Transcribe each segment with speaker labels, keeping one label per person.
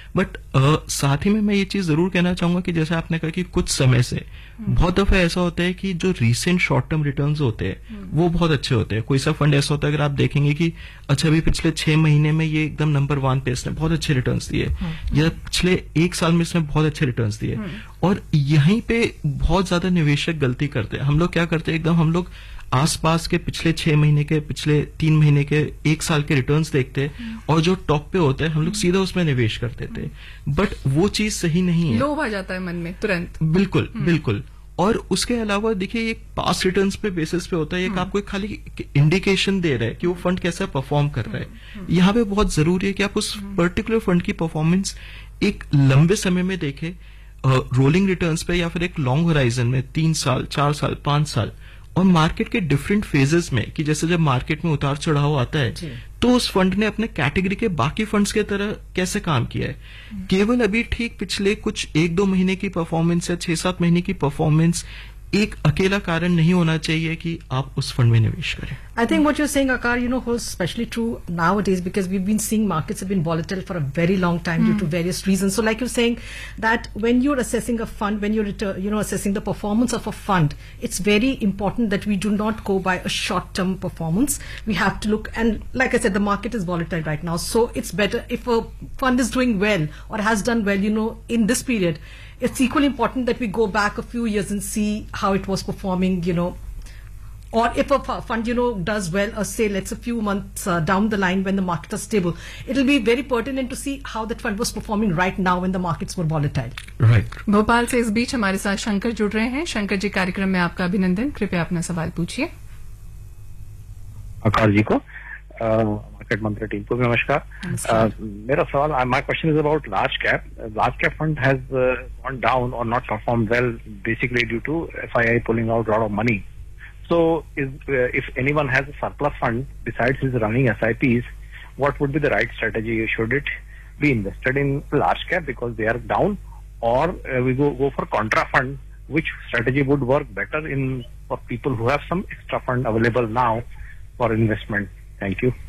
Speaker 1: But साथ ही में मैं ये चीज जरूर कहना चाहूंगा कि जैसे आपने कहा कि कुछ समय से बहुत दफा ऐसा होता है कि जो रीसेंट शॉर्ट टर्म रिटर्न्स होते हैं वो बहुत अच्छे होते हैं. कोई सा फंड ऐसा होता है अगर आप देखेंगे कि अच्छा अभी पिछले 6 महीने में ये एकदम नंबर 1 पे इसने बहुत अच्छे रिटर्न्स दिए, या पिछले 1 साल में इसने बहुत अच्छे रिटर्न्स दिए. और यहीं पे बहुत ज्यादा निवेशक गलती करते हैं. हम लोग क्या करते हैं, एकदम हम लोग आसपास के पिछले 6 महीने के, पिछले 3 महीने के, 1 साल के रिटर्न्स देखते हैं और जो टॉप पे होते हैं हम लोग सीधा उसमें निवेश कर देते हैं. बट वो चीज सही नहीं है.
Speaker 2: लोभ आ जाता है मन में तुरंत.
Speaker 1: बिल्कुल बिल्कुल. और उसके अलावा देखिए ये पास्ट रिटर्न्स पे बेसिस पे होता है, एक आपको एक खाली इंडिकेशन दे रहा है कि वो फंड कैसा परफॉर्म कर रहा है. यहाँ पे बहुत जरूरी है कि आप उस पर्टिकुलर फंड की परफॉर्मेंस एक लंबे समय में देखें, रोलिंग रिटर्न्स पे या फिर एक लॉन्ग होराइजन में 3 साल, 4 साल, 5 साल, और मार्केट के डिफरेंट फेजेस में, कि जैसे जब मार्केट में उतार चढ़ाव आता है तो उस फंड ने अपने कैटेगरी के बाकी फंड्स के तरह कैसे काम किया है. केवल अभी ठीक पिछले कुछ 1-2 महीने की परफॉर्मेंस या 6-7 महीने की परफॉर्मेंस एक अकेला कारण नहीं होना चाहिए कि आप उस फंड में निवेश करें.
Speaker 3: I think what you're saying, Akar, holds especially true nowadays because we've been seeing markets have been volatile for a very long time due to various reasons. So like you're saying that when you're assessing a fund, when you're assessing the performance of a fund, it's very important that we do not go by a short-term performance. We have to look, and like I said, the market is volatile right now. So it's better if a fund is doing well or has done well, in this period, it's equally important that we go back a few years and see how it was performing, or if a fund, does well, or say let's a few months down the line when the markets are stable, it'll be very pertinent to see how that fund was performing right now when the markets were volatile.
Speaker 1: Right.
Speaker 2: Bhopal से इस बीच हमारे साथ शंकर जुड़ रहे हैं. शंकर जी, कार्यक्रम में आपका अभिनंदन. कृपया अपना सवाल पूछिए.
Speaker 4: आकार जी को, मार्केट मंत्री टीम को भी नमस्कार. मेरा सवाल, my question is about large cap. Large cap fund has gone down और not perform well basically due to FII pulling out a lot of money. So if anyone has a surplus fund besides his running SIPs, what would be the right strategy? Should it be invested in large cap because they are down, or we go for contra fund? Which strategy would work better for people who have some extra fund available now for investment? Thank you.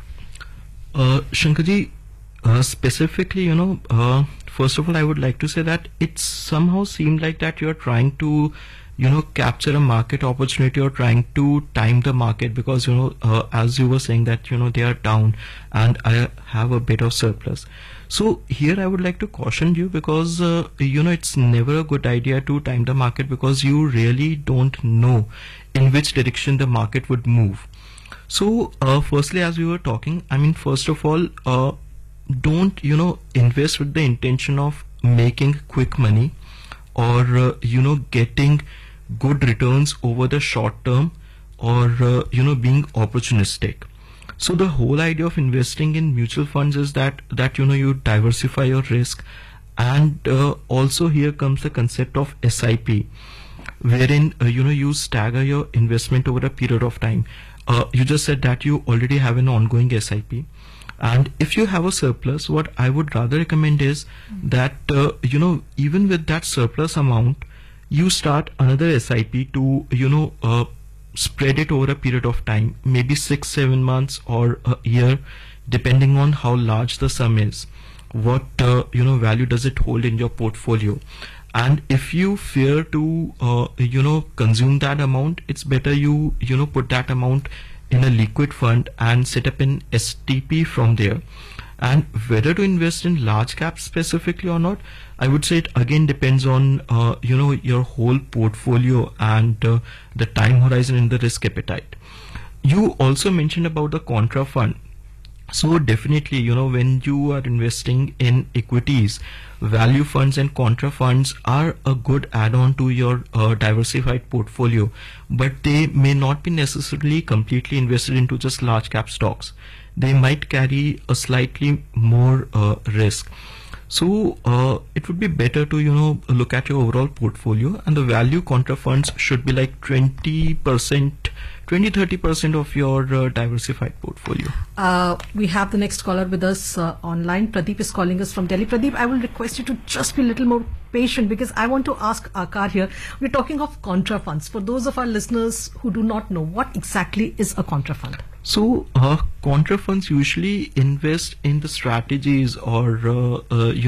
Speaker 1: Shankar ji, specifically, first of all, I would like to say that it somehow seemed like that you're trying to capture a market opportunity or trying to time the market because, as you were saying that, they are down and I have a bit of surplus. So here I would like to caution you because, it's never a good idea to time the market because you really don't know in which direction the market would move. So, firstly, as we were talking, first of all, don't, invest with the intention of making quick money or, getting good returns over the short term or being opportunistic. So the whole idea of investing in mutual funds is that you diversify your risk, and also here comes the concept of SIP, wherein you stagger your investment over a period of time. You just said that you already have an ongoing SIP, and if you have a surplus, what I would rather recommend is that even with that surplus amount, you start another SIP to spread it over a period of time, maybe 6-7 months or a year, depending on how large the sum is. What value does it hold in your portfolio? And if you fear to consume that amount, it's better you put that amount in a liquid fund and set up an STP from there. And whether to invest in large caps specifically or not, I would say it again depends on your whole portfolio and the time horizon and the risk appetite. You also mentioned about the contra fund. So definitely, when you are investing in equities, value funds and contra funds are a good add-on to your diversified portfolio, but they may not be necessarily completely invested into just large cap stocks. They might carry a slightly more risk. So it would be better to look at your overall portfolio, and the value contra funds should be like 20-30% of your diversified portfolio.
Speaker 3: We have the next caller with us online. Pradeep is calling us from Delhi. Pradeep, I will request you to just be a little more patient because I want to ask Akar here. We're talking of contra funds. For those of our listeners who do not know, what exactly is a contra fund?
Speaker 1: So contra funds usually invest in the strategies or